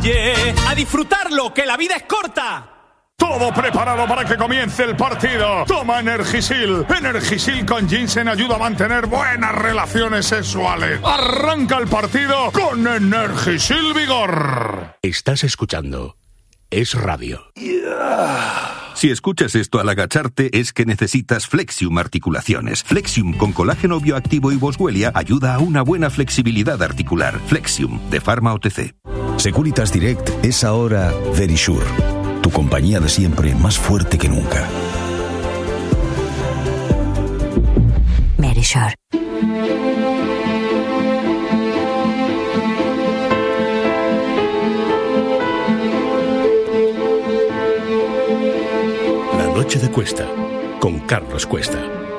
calle. ¡A disfrutarlo, que la vida es corta! Todo preparado para que comience el partido. Toma Energisil. Energisil con ginseng ayuda a mantener buenas relaciones sexuales. Arranca el partido con Energisil Vigor. Estás escuchando Es Radio. Si escuchas esto al agacharte es que necesitas Flexium Articulaciones. Flexium con colágeno bioactivo y boswellia ayuda a una buena flexibilidad articular. Flexium de Pharma OTC. Securitas Direct es ahora Verisure. Tu compañía de siempre, más fuerte que nunca. Verisure. La noche de Cuesta, con Carlos Cuesta.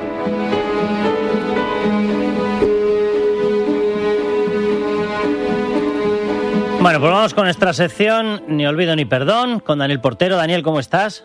Bueno, pues vamos con nuestra sección Ni olvido ni perdón, con Daniel Portero. Daniel, ¿cómo estás?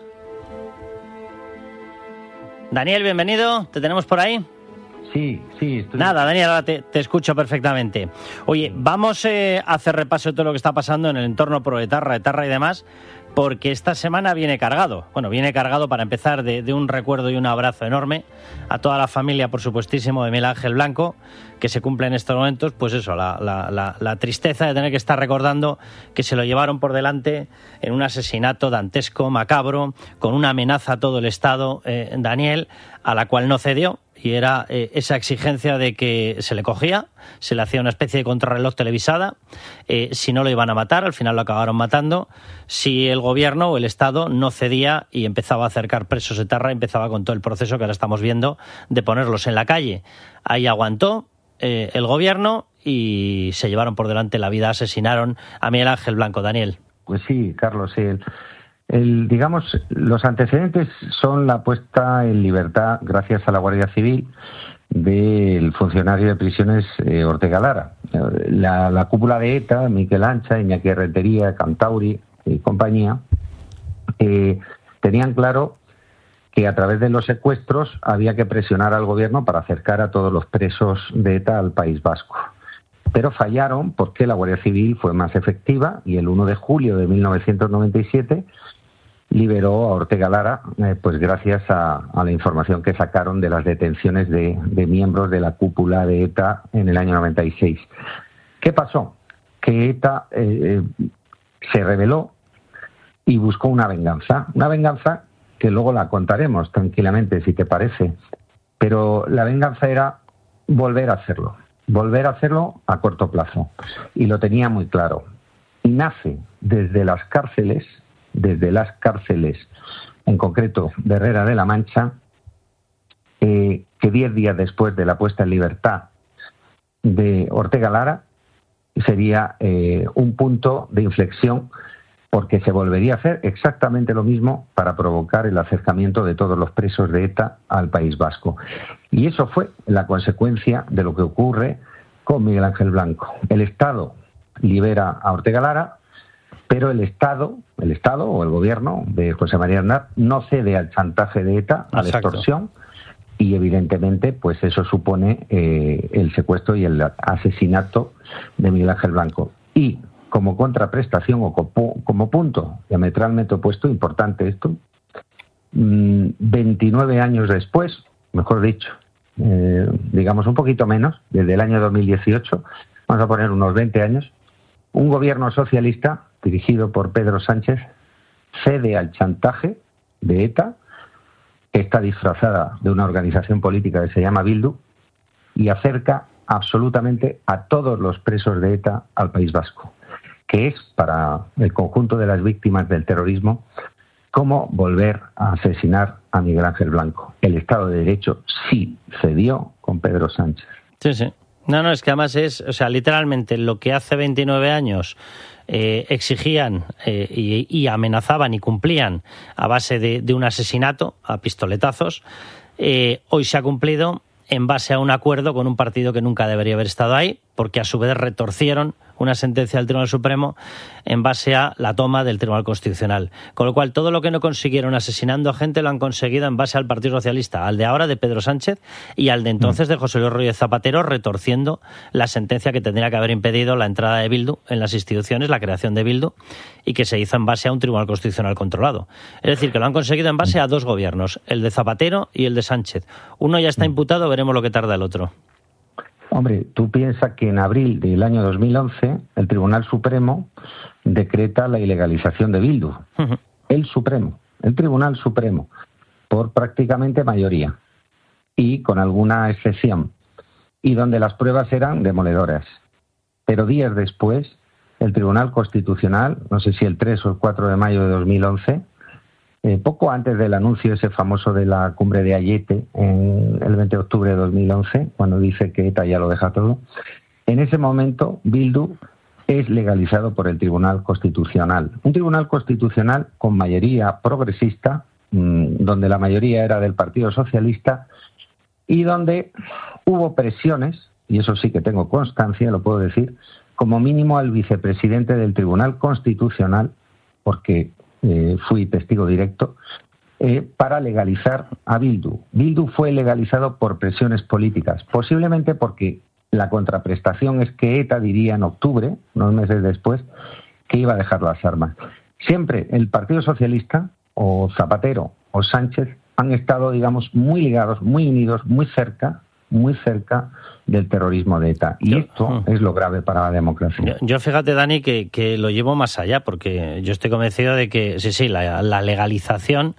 Daniel, bienvenido. ¿Te tenemos por ahí? Sí, estoy... Nada, Daniel, ahora te escucho perfectamente. Oye, vamos a hacer repaso de todo lo que está pasando en el entorno proetarra, etarra y demás, porque esta semana viene cargado. Bueno, viene cargado para empezar de un recuerdo y un abrazo enorme a toda la familia, por supuestísimo, de Miguel Ángel Blanco, que se cumple en estos momentos, pues eso, la tristeza de tener que estar recordando que se lo llevaron por delante en un asesinato dantesco, macabro, con una amenaza a todo el Estado, Daniel, a la cual no cedió. Y era esa exigencia de que se le cogía, se le hacía una especie de contrarreloj televisada, si no lo iban a matar, al final lo acabaron matando, si el gobierno o el Estado no cedía y empezaba a acercar presos etarra, empezaba con todo el proceso que ahora estamos viendo de ponerlos en la calle. Ahí aguantó el gobierno y se llevaron por delante la vida, asesinaron a Miguel Ángel Blanco. Daniel. Pues sí, Carlos, sí. Digamos, los antecedentes son la puesta en libertad, gracias a la Guardia Civil, del funcionario de prisiones Ortega Lara. La cúpula de ETA, Miquel Ancha, Iñaki Rentería, Cantauri y compañía, tenían claro que a través de los secuestros había que presionar al gobierno para acercar a todos los presos de ETA al País Vasco. Pero fallaron porque la Guardia Civil fue más efectiva y el 1 de julio de 1997 liberó a Ortega Lara, pues gracias a la información que sacaron de las detenciones de miembros de la cúpula de ETA en el año 96. ¿Qué pasó? Que ETA se rebeló y buscó una venganza que luego la contaremos tranquilamente, si te parece. Pero la venganza era volver a hacerlo a corto plazo. Y lo tenía muy claro. Y nace desde las cárceles, en concreto de Herrera de la Mancha, que 10 días después de la puesta en libertad de Ortega Lara sería un punto de inflexión, porque se volvería a hacer exactamente lo mismo para provocar el acercamiento de todos los presos de ETA al País Vasco. Y eso fue la consecuencia de lo que ocurre con Miguel Ángel Blanco. El Estado libera a Ortega Lara, pero el Estado o el gobierno de José María Aznar no cede al chantaje de ETA, a la extorsión, y evidentemente pues eso supone el secuestro y el asesinato de Miguel Ángel Blanco. Y como contraprestación o como punto diametralmente opuesto, importante esto, 29 años después, mejor dicho, digamos un poquito menos, desde el año 2018, vamos a poner unos 20 años, un gobierno socialista dirigido por Pedro Sánchez cede al chantaje de ETA, que está disfrazada de una organización política que se llama Bildu, y acerca absolutamente a todos los presos de ETA al País Vasco, que es para el conjunto de las víctimas del terrorismo como volver a asesinar a Miguel Ángel Blanco. El Estado de Derecho sí cedió con Pedro Sánchez. Sí. No, es que además es, o sea, literalmente lo que hace 29 años exigían y amenazaban y cumplían a base de un asesinato a pistoletazos, hoy se ha cumplido en base a un acuerdo con un partido que nunca debería haber estado ahí, porque a su vez retorcieron una sentencia del Tribunal Supremo en base a la toma del Tribunal Constitucional. Con lo cual, todo lo que no consiguieron asesinando a gente lo han conseguido en base al Partido Socialista, al de ahora de Pedro Sánchez y al de entonces de José Luis Rodríguez Zapatero, retorciendo la sentencia que tendría que haber impedido la entrada de Bildu en las instituciones, la creación de Bildu, y que se hizo en base a un Tribunal Constitucional controlado. Es decir, que lo han conseguido en base a dos gobiernos, el de Zapatero y el de Sánchez. Uno ya está imputado, veremos lo que tarda el otro. Hombre, tú piensas que en abril del año 2011 el Tribunal Supremo decreta la ilegalización de Bildu. Uh-huh. El Tribunal Supremo, por prácticamente mayoría y con alguna excepción, y donde las pruebas eran demoledoras. Pero días después, el Tribunal Constitucional, no sé si el 3 o el 4 de mayo de 2011, poco antes del anuncio ese famoso de la cumbre de Ayete, en el 20 de octubre de 2011, cuando dice que ETA ya lo deja todo, en ese momento Bildu es legalizado por el Tribunal Constitucional. Un Tribunal Constitucional con mayoría progresista, donde la mayoría era del Partido Socialista, y donde hubo presiones, y eso sí que tengo constancia, lo puedo decir, como mínimo al vicepresidente del Tribunal Constitucional, porque fui testigo directo, para legalizar a Bildu. Bildu fue legalizado por presiones políticas, posiblemente porque la contraprestación es que ETA diría en octubre, unos meses después, que iba a dejar las armas. Siempre el Partido Socialista, o Zapatero, o Sánchez, han estado, digamos, muy ligados, muy unidos, muy cerca del terrorismo de ETA. Y esto es lo grave para la democracia. Yo fíjate, Dani, que lo llevo más allá, porque yo estoy convencido de que, sí, la legalización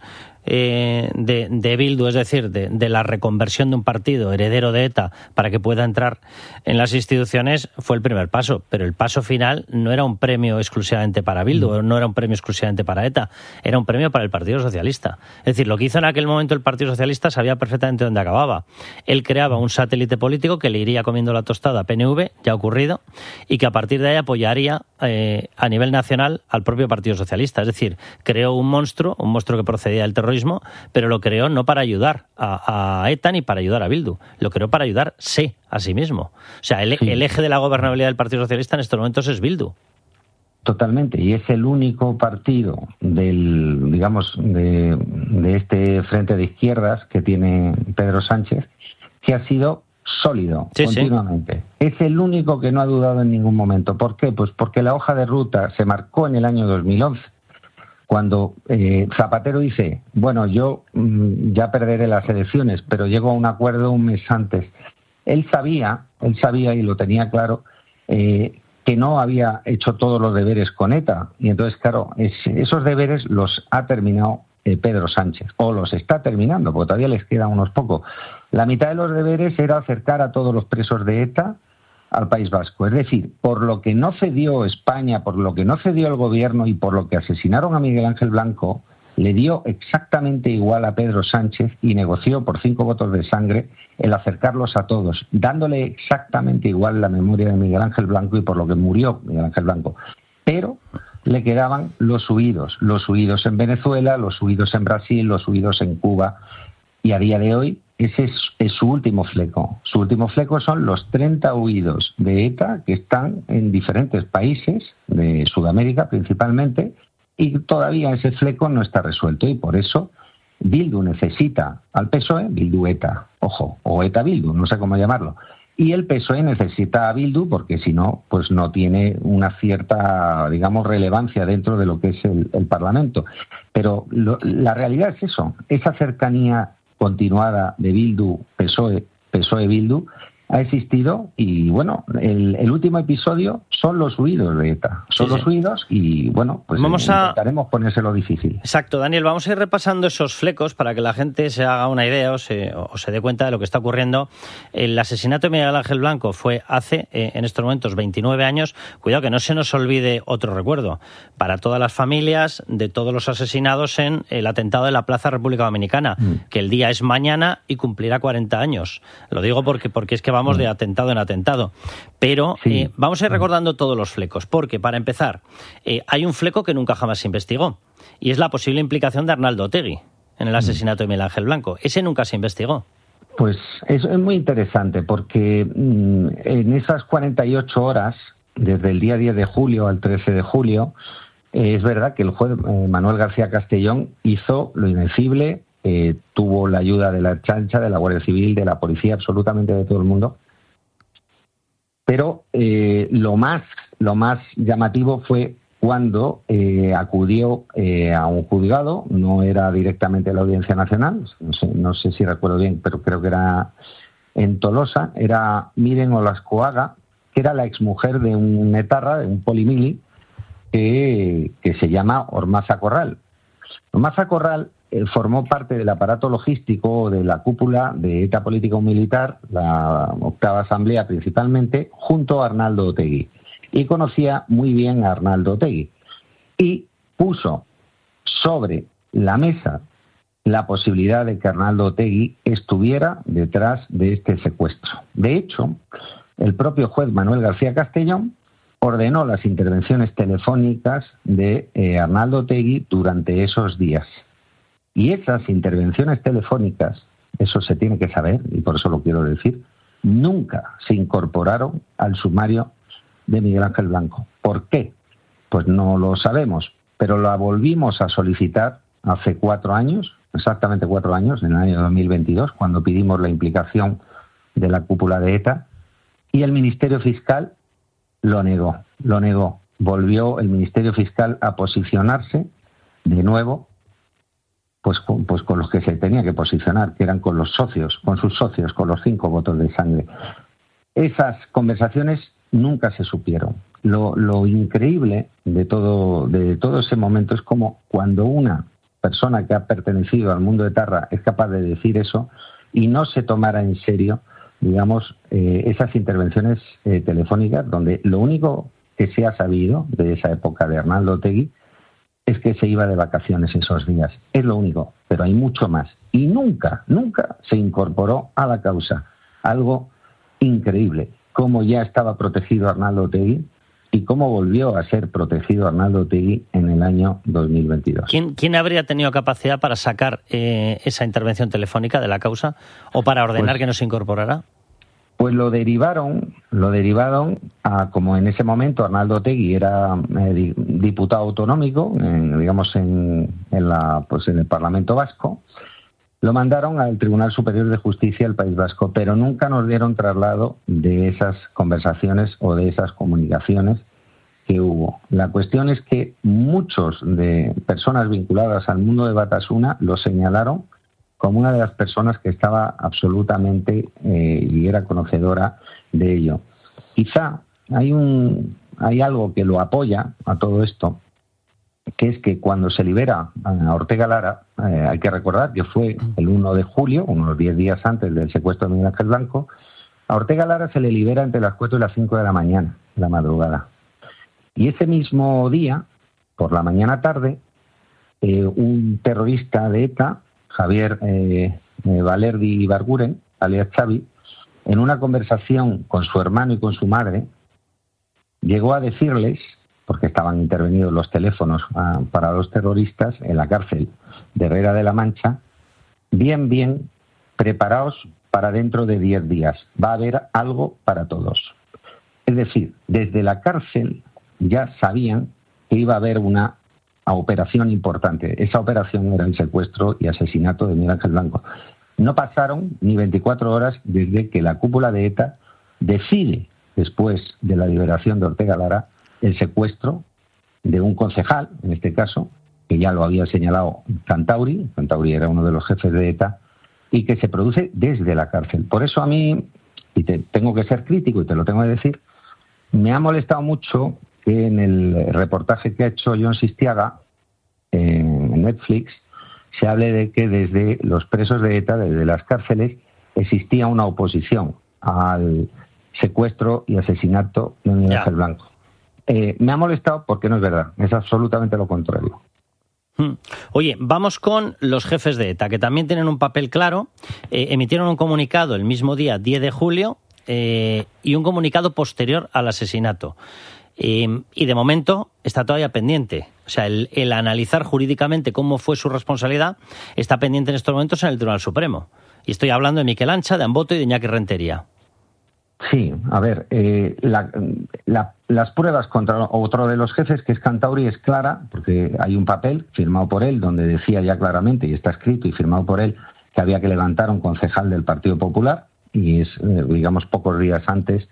de Bildu, es decir, de la reconversión de un partido heredero de ETA para que pueda entrar en las instituciones, fue el primer paso, pero el paso final no era un premio exclusivamente para Bildu, no era un premio exclusivamente para ETA, era un premio para el Partido Socialista. Es decir, lo que hizo en aquel momento el Partido Socialista sabía perfectamente dónde acababa. Él creaba un satélite político que le iría comiendo la tostada a PNV, ya ha ocurrido, y que a partir de ahí apoyaría a nivel nacional al propio Partido Socialista. Es decir, creó un monstruo que procedía del terrorismo, pero lo creó no para ayudar a ETA ni para ayudar a Bildu, lo creó para ayudarse a sí mismo. O sea, el eje de la gobernabilidad del Partido Socialista en estos momentos es Bildu. Totalmente, y es el único partido de este frente de izquierdas que tiene Pedro Sánchez que ha sido sólido continuamente. Sí. Es el único que no ha dudado en ningún momento. ¿Por qué? Pues porque la hoja de ruta se marcó en el año 2011. Cuando Zapatero dice, bueno, yo ya perderé las elecciones, pero llego a un acuerdo un mes antes. Él sabía y lo tenía claro, que no había hecho todos los deberes con ETA. Y entonces, claro, esos deberes los ha terminado Pedro Sánchez, o los está terminando, porque todavía les quedan unos pocos. La mitad de los deberes era acercar a todos los presos de ETA al País Vasco. Es decir, por lo que no cedió España, por lo que no cedió el gobierno y por lo que asesinaron a Miguel Ángel Blanco, le dio exactamente igual a Pedro Sánchez y negoció por 5 votos de sangre el acercarlos a todos, dándole exactamente igual la memoria de Miguel Ángel Blanco y por lo que murió Miguel Ángel Blanco. Pero le quedaban los huidos en Venezuela, los huidos en Brasil, los huidos en Cuba, y a día de hoy ese es su último fleco. Su último fleco son los 30 huidos de ETA que están en diferentes países de Sudamérica principalmente, y todavía ese fleco no está resuelto, y por eso Bildu necesita al PSOE, Bildu ETA, ojo, o ETA Bildu, no sé cómo llamarlo, y el PSOE necesita a Bildu porque si no, pues no tiene una cierta, digamos, relevancia dentro de lo que es el Parlamento. Pero la realidad es eso, esa cercanía continuada de Bildu, PSOE Bildu, ha existido, y bueno, el último episodio son los huidos de ETA. Son los huidos y bueno, pues intentaremos ponérselo difícil. Exacto, Daniel, vamos a ir repasando esos flecos para que la gente se haga una idea o se dé cuenta de lo que está ocurriendo. El asesinato de Miguel Ángel Blanco fue hace, en estos momentos, 29 años. Cuidado que no se nos olvide otro recuerdo para todas las familias de todos los asesinados en el atentado de la Plaza República Dominicana, que el día es mañana y cumplirá 40 años. Lo digo porque es que vamos de atentado en atentado. Pero vamos a ir recordando todos los flecos, porque, para empezar, hay un fleco que nunca jamás se investigó, y es la posible implicación de Arnaldo Otegi en el asesinato de Miguel Ángel Blanco. Ese nunca se investigó. Pues es muy interesante porque en esas 48 horas, desde el día 10 de julio al 13 de julio, es verdad que el juez Manuel García Castellón hizo lo invencible, tuvo la ayuda de la Ertzaintza, de la Guardia Civil, de la policía, absolutamente de todo el mundo. Pero lo más llamativo fue cuando acudió a un juzgado, no era directamente la Audiencia Nacional, no sé si recuerdo bien, pero creo que era en Tolosa, era Miren Olascoaga, que era la exmujer de un etarra, de un polimili, que se llama Ormaza Corral. Ormaza Corral formó parte del aparato logístico de la cúpula de ETA político-militar, la octava asamblea principalmente, junto a Arnaldo Otegi. Y conocía muy bien a Arnaldo Otegi. Y puso sobre la mesa la posibilidad de que Arnaldo Otegi estuviera detrás de este secuestro. De hecho, el propio juez Manuel García Castellón ordenó las intervenciones telefónicas de Arnaldo Otegi durante esos días. Y esas intervenciones telefónicas, eso se tiene que saber, y por eso lo quiero decir, nunca se incorporaron al sumario de Miguel Ángel Blanco. ¿Por qué? Pues no lo sabemos, pero la volvimos a solicitar hace 4 años, exactamente 4 años, en el año 2022, cuando pedimos la implicación de la cúpula de ETA, y el Ministerio Fiscal lo negó. Volvió el Ministerio Fiscal a posicionarse de nuevo pues con los que se tenía que posicionar, que eran con los socios, con sus socios, con los 5 votos de sangre. Esas conversaciones nunca se supieron. Lo increíble de todo ese momento es como cuando una persona que ha pertenecido al mundo etarra es capaz de decir eso y no se tomara en serio, digamos, esas intervenciones telefónicas, donde lo único que se ha sabido de esa época de Arnaldo Otegi es que se iba de vacaciones esos días. Es lo único, pero hay mucho más. Y nunca se incorporó a la causa. Algo increíble. Cómo ya estaba protegido Arnaldo Otegi y cómo volvió a ser protegido Arnaldo Otegi en el año 2022. ¿Quién habría tenido capacidad para sacar esa intervención telefónica de la causa o para ordenar que no se incorporara? Pues lo derivaron a, como en ese momento Arnaldo Otegi era diputado autonómico, digamos en el Parlamento Vasco, lo mandaron al Tribunal Superior de Justicia del País Vasco, pero nunca nos dieron traslado de esas conversaciones o de esas comunicaciones que hubo. La cuestión es que muchos de personas vinculadas al mundo de Batasuna lo señalaron como una de las personas que estaba absolutamente y era conocedora de ello. Quizá hay algo que lo apoya a todo esto, que es que cuando se libera a Ortega Lara, hay que recordar que fue el 1 de julio, unos 10 días antes del secuestro de Miguel Ángel Blanco, a Ortega Lara se le libera entre las 4 y las 5 de la mañana, la madrugada. Y ese mismo día, por la mañana tarde, un terrorista de ETA, Javier Valerdi Ibarguren, alias Xavi, en una conversación con su hermano y con su madre, llegó a decirles, porque estaban intervenidos los teléfonos para los terroristas en la cárcel de Herrera de la Mancha, bien, preparaos para dentro de 10 días, va a haber algo para todos. Es decir, desde la cárcel ya sabían que iba a haber una operación importante. Esa operación era el secuestro y asesinato de Miguel Ángel Blanco. No pasaron ni 24 horas desde que la cúpula de ETA decide, después de la liberación de Ortega Lara, el secuestro de un concejal, en este caso, que ya lo había señalado Cantauri era uno de los jefes de ETA, y que se produce desde la cárcel. Por eso a mí, y tengo que ser crítico y te lo tengo que decir, me ha molestado mucho que en el reportaje que ha hecho Jon Sistiaga en Netflix se hable de que desde los presos de ETA, desde las cárceles, existía una oposición al secuestro y asesinato de Miguel Ángel Blanco. Me ha molestado porque no es verdad, es absolutamente lo contrario. Oye, vamos con los jefes de ETA, que también tienen un papel claro. Emitieron un comunicado el mismo día, 10 de julio, y un comunicado posterior al asesinato. Y de momento está todavía pendiente. O sea, el analizar jurídicamente cómo fue su responsabilidad está pendiente en estos momentos en el Tribunal Supremo. Y estoy hablando de Miquel Ancha, de Amboto y de Iñaki Rentería. Sí, a ver, las pruebas contra otro de los jefes, que es Cantauri, es clara, porque hay un papel firmado por él donde decía ya claramente, y está escrito y firmado por él, que había que levantar a un concejal del Partido Popular, y es, digamos, pocos días antes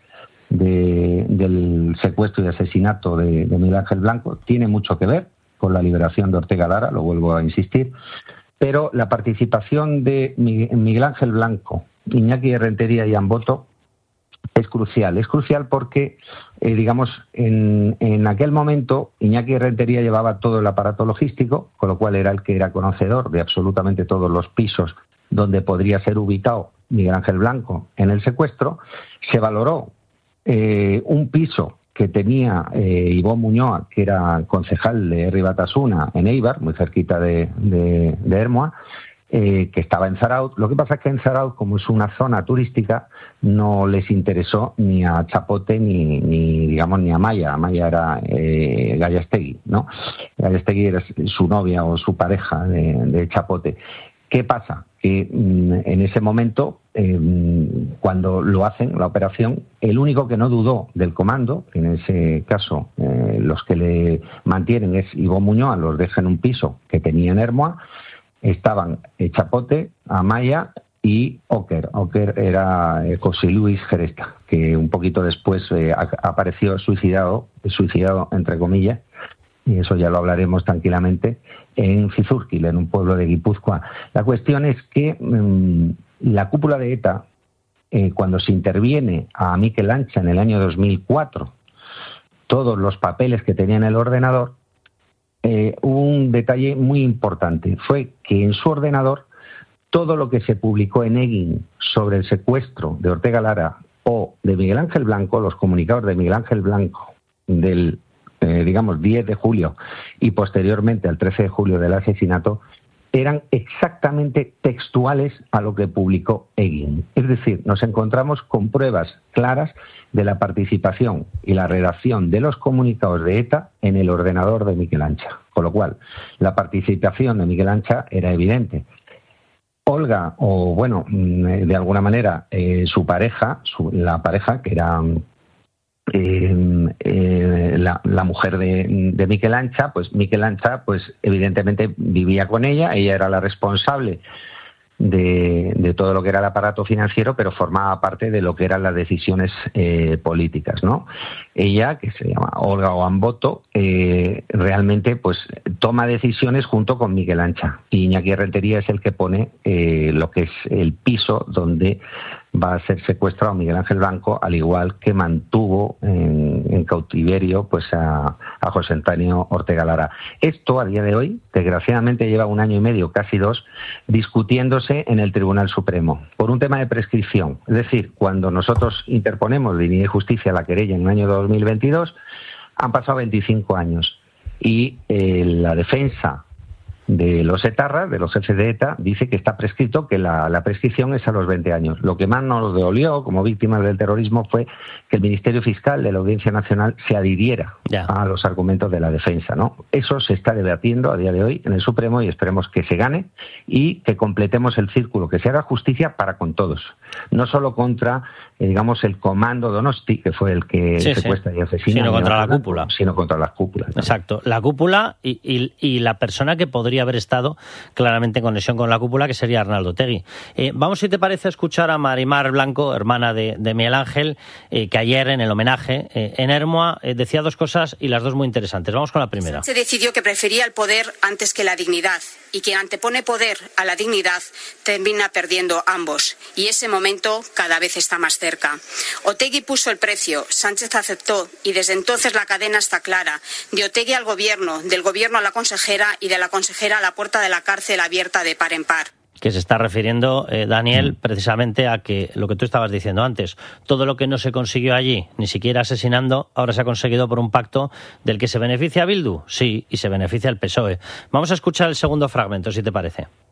del secuestro y asesinato de Miguel Ángel Blanco. Tiene mucho que ver con la liberación de Ortega Lara, lo vuelvo a insistir, pero la participación de Miguel Ángel Blanco, Iñaki Rentería y Amboto es crucial porque, digamos, en aquel momento Iñaki Rentería llevaba todo el aparato logístico, con lo cual era el que era conocedor de absolutamente todos los pisos donde podría ser ubicado Miguel Ángel Blanco en el secuestro. Se valoró un piso que tenía Ivón Muñoa, que era concejal de Herri Batasuna en Eibar, muy cerquita de Ermua, que estaba en Zarautz. Lo que pasa es que en Zarautz, como es una zona turística, no les interesó ni a Chapote ni a Maya. Maya era Gallastegui, ¿no? Gallastegui era su novia o su pareja de Chapote. ¿Qué pasa? Que en ese momento, cuando lo hacen, la operación, el único que no dudó del comando, en ese caso los que le mantienen es Ivón Muñoa, los deja en un piso que tenía en Ermua. Estaban Chapote, Amaya y Oker. Oker era José Luis Geresta, que un poquito después apareció suicidado entre comillas, y eso ya lo hablaremos tranquilamente, en Cizurkil, en un pueblo de Guipúzcoa. La cuestión es que la cúpula de ETA, cuando se interviene a Miquel Ancha en el año 2004, todos los papeles que tenía en el ordenador, hubo un detalle muy importante, fue que en su ordenador todo lo que se publicó en Egin sobre el secuestro de Ortega Lara o de Miguel Ángel Blanco, los comunicados de Miguel Ángel Blanco del 10 de julio y posteriormente al 13 de julio del asesinato, eran exactamente textuales a lo que publicó Egin. Es decir, nos encontramos con pruebas claras de la participación y la redacción de los comunicados de ETA en el ordenador de Miquel Ancha. Con lo cual, la participación de Miquel Ancha era evidente. Olga, o bueno, de alguna manera, su pareja, la pareja que era la mujer de Miquel Ancha, pues Miquel Ancha, pues evidentemente vivía con ella era la responsable de todo lo que era el aparato financiero, pero formaba parte de lo que eran las decisiones políticas, ¿no? Ella, que se llama Olga Oamboto, realmente pues toma decisiones junto con Miquel Ancha, y Iñaki Rentería es el que pone lo que es el piso donde va a ser secuestrado Miguel Ángel Blanco, al igual que mantuvo en cautiverio pues a José Antonio Ortega Lara. Esto, a día de hoy, desgraciadamente lleva 1 año y medio, casi 2, discutiéndose en el Tribunal Supremo por un tema de prescripción. Es decir, cuando nosotros interponemos Dignidad y Justicia la querella en el año 2022, han pasado 25 años y la defensa de los etarras, de los jefes de ETA, dice que está prescrito, que la prescripción es a los 20 años. Lo que más nos dolió como víctimas del terrorismo fue que el Ministerio Fiscal de la Audiencia Nacional se adhiriera a los argumentos de la defensa, ¿no? Eso se está debatiendo a día de hoy en el Supremo y esperemos que se gane y que completemos el círculo, que se haga justicia para con todos, no solo contra, digamos, el comando Donosti, que fue el que secuestra y asesina, sino contra la cúpula. Sino contra las cúpulas. Exacto, la cúpula y la persona que podría haber estado claramente en conexión con la cúpula, que sería Arnaldo Otegi. Vamos, si te parece, a escuchar a Marimar Blanco, hermana de Miguel Ángel, que ayer en el homenaje en Ermua decía 2 cosas y las 2 muy interesantes. Vamos con la primera. Se decidió que prefería el poder antes que la dignidad, y quien antepone poder a la dignidad termina perdiendo ambos, y ese momento cada vez está más cerca. Otegi puso el precio, Sánchez aceptó, y desde entonces la cadena está clara: de Otegi al gobierno, del gobierno a la consejera y de la consejera a la puerta de la cárcel abierta de par en par. Que se está refiriendo, Daniel, precisamente a que lo que tú estabas diciendo antes, todo lo que no se consiguió allí, ni siquiera asesinando, ahora se ha conseguido por un pacto del que se beneficia Bildu, sí, y se beneficia el PSOE. Vamos a escuchar el segundo fragmento, si te parece.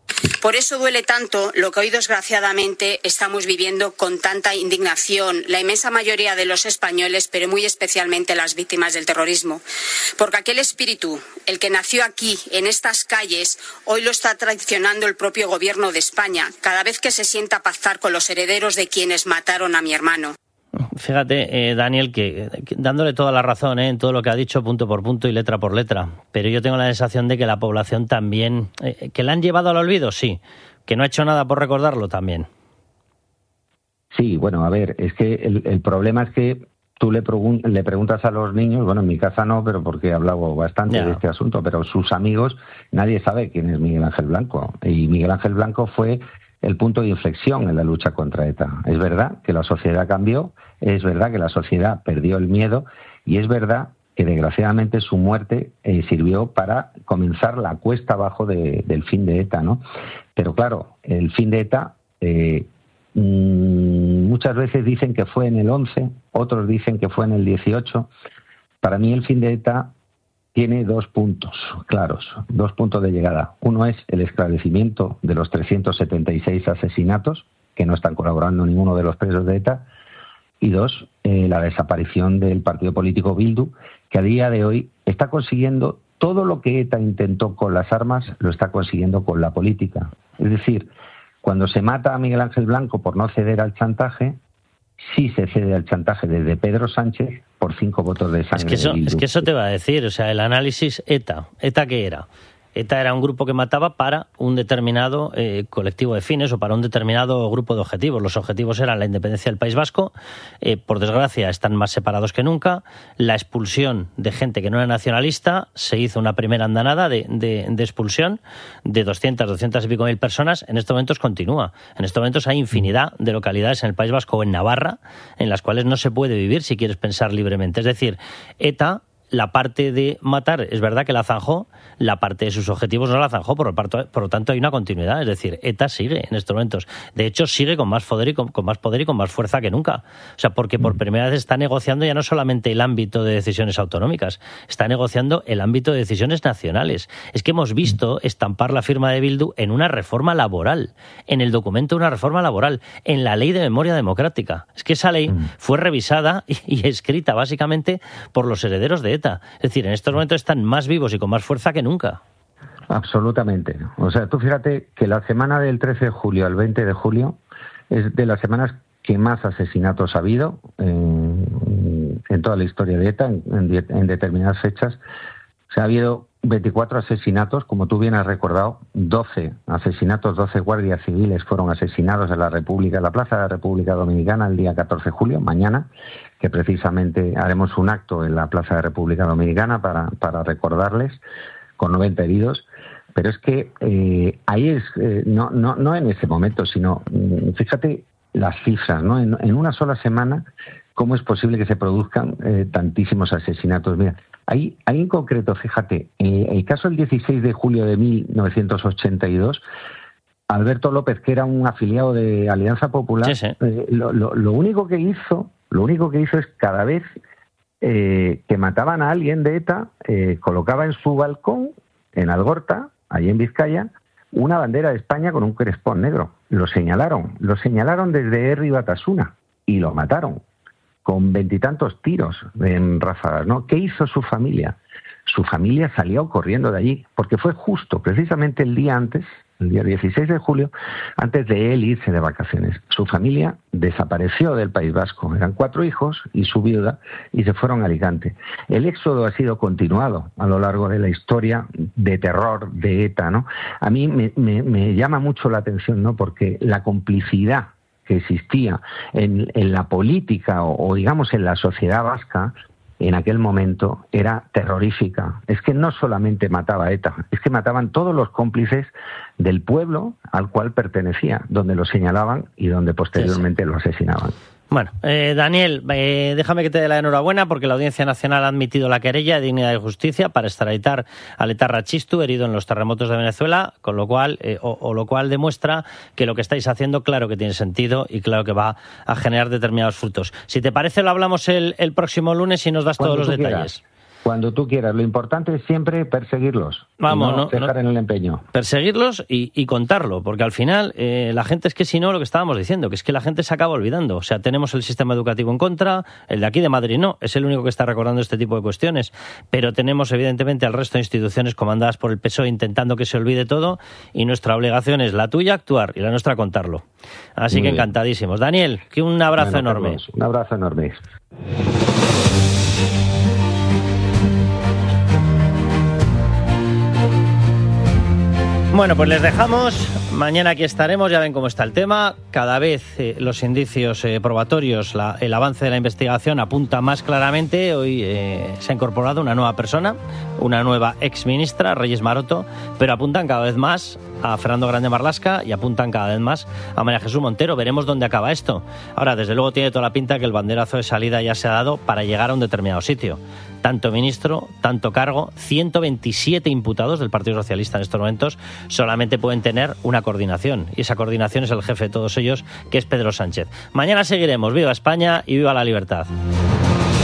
Por eso duele tanto lo que hoy desgraciadamente estamos viviendo con tanta indignación la inmensa mayoría de los españoles, pero muy especialmente las víctimas del terrorismo. Porque aquel espíritu, el que nació aquí, en estas calles, hoy lo está traicionando el propio gobierno de España, cada vez que se sienta a pactar con los herederos de quienes mataron a mi hermano. Fíjate, Daniel, que dándole toda la razón en todo lo que ha dicho punto por punto y letra por letra, pero yo tengo la sensación de que la población también, que la han llevado al olvido, sí, que no ha hecho nada por recordarlo también. Sí, bueno, a ver, es que el problema es que tú le preguntas a los niños, bueno, en mi casa no, pero porque he hablado bastante de este asunto, pero sus amigos, nadie sabe quién es Miguel Ángel Blanco, y Miguel Ángel Blanco fue el punto de inflexión en la lucha contra ETA. Es verdad que la sociedad cambió, es verdad que la sociedad perdió el miedo y es verdad que desgraciadamente su muerte sirvió para comenzar la cuesta abajo del fin de ETA, ¿no? Pero claro, el fin de ETA muchas veces dicen que fue en el 11, otros dicen que fue en el 18. Para mí el fin de ETA tiene dos puntos claros, dos puntos de llegada. Uno es el esclarecimiento de los 376 asesinatos, que no están colaborando ninguno de los presos de ETA, y dos, la desaparición del partido político Bildu, que a día de hoy está consiguiendo todo lo que ETA intentó con las armas, lo está consiguiendo con la política. Es decir, cuando se mata a Miguel Ángel Blanco por no ceder al chantaje, sí se cede al chantaje desde Pedro Sánchez por 5 votos de sangre. Es que eso te va a decir, o sea, el análisis ETA ¿qué era? ETA era un grupo que mataba para un determinado colectivo de fines o para un determinado grupo de objetivos. Los objetivos eran la independencia del País Vasco, por desgracia están más separados que nunca, la expulsión de gente que no era nacionalista, se hizo una primera andanada de expulsión de 200 y pico mil personas, en estos momentos continúa. En estos momentos hay infinidad de localidades en el País Vasco o en Navarra en las cuales no se puede vivir si quieres pensar libremente. Es decir, ETA, la parte de matar es verdad que la zanjó, la parte de sus objetivos no la zanjó, por lo tanto hay una continuidad, es decir, ETA sigue en estos momentos, de hecho sigue con más poder y con más fuerza que nunca, o sea, porque por primera vez está negociando ya no solamente el ámbito de decisiones autonómicas, está negociando el ámbito de decisiones nacionales. Es que hemos visto estampar la firma de Bildu en una reforma laboral, en el documento de una reforma laboral, en la ley de memoria democrática. Es que esa ley fue revisada y escrita básicamente por los herederos de ETA. Es decir, en estos momentos están más vivos y con más fuerza que nunca. Absolutamente. O sea, tú fíjate que la semana del 13 de julio al 20 de julio es de las semanas que más asesinatos ha habido en toda la historia de ETA, en determinadas fechas. O sea, ha habido 24 asesinatos, como tú bien has recordado, 12 asesinatos, 12 guardias civiles fueron asesinados en la Plaza de la República Dominicana el día 14 de julio, mañana, que precisamente haremos un acto en la Plaza de la República Dominicana para recordarles, con 90 heridos. Pero es que ahí es, no en ese momento, sino, fíjate las cifras, ¿no? En una sola semana, ¿cómo es posible que se produzcan tantísimos asesinatos? Mira, ahí en concreto, fíjate, el caso del 16 de julio de 1982, Alberto López, que era un afiliado de Alianza Popular, sí. Lo único que hizo es cada vez que mataban a alguien de ETA, colocaba en su balcón, en Algorta, allí en Vizcaya, una bandera de España con un crespón negro. Lo señalaron desde Herri Batasuna y lo mataron con 20 y tantos tiros en ráfagas, ¿no? ¿Qué hizo su familia? Su familia salió corriendo de allí, porque fue justo, precisamente el día antes, el día 16 de julio, antes de él irse de vacaciones. Su familia desapareció del País Vasco. Eran 4 hijos y su viuda, y se fueron a Alicante. El éxodo ha sido continuado a lo largo de la historia de terror de ETA, ¿no? A mí me llama mucho la atención, ¿no? Porque la complicidad que existía en la política o digamos en la sociedad vasca en aquel momento era terrorífica. Es que no solamente mataba ETA, es que mataban todos los cómplices del pueblo al cual pertenecía, donde lo señalaban y donde posteriormente lo asesinaban. Bueno, Daniel, déjame que te dé la enhorabuena porque la Audiencia Nacional ha admitido la querella de Dignidad y Justicia para extraditar al etarra Txistu, herido en los terremotos de Venezuela, con lo cual, lo cual demuestra que lo que estáis haciendo, claro que tiene sentido y claro que va a generar determinados frutos. Si te parece, lo hablamos el próximo lunes y nos das todos los detalles. Cuando tú quieras. Lo importante es siempre perseguirlos. Vamos, dejar en el empeño. Perseguirlos y contarlo, porque al final la gente, es que si no, lo que estábamos diciendo, que es que la gente se acaba olvidando. O sea, tenemos el sistema educativo en contra, el de aquí de Madrid no, es el único que está recordando este tipo de cuestiones, pero tenemos evidentemente al resto de instituciones comandadas por el PSOE intentando que se olvide todo, y nuestra obligación es la tuya actuar y la nuestra contarlo. Así que encantadísimos. Daniel, que un abrazo enorme. Carlos, un abrazo enorme. Bueno, pues les dejamos. Mañana aquí estaremos, ya ven cómo está el tema. Cada vez los indicios probatorios, el avance de la investigación apunta más claramente. Hoy se ha incorporado una nueva persona, una nueva exministra, Reyes Maroto, pero apuntan cada vez más a Fernando Grande Marlaska y apuntan cada vez más a María Jesús Montero. Veremos dónde acaba esto. Ahora, desde luego tiene toda la pinta que el banderazo de salida ya se ha dado para llegar a un determinado sitio. Tanto ministro, tanto cargo, 127 imputados del Partido Socialista en estos momentos solamente pueden tener una coordinación, y esa coordinación es el jefe de todos ellos, que es Pedro Sánchez. Mañana seguiremos. ¡Viva España y viva la libertad!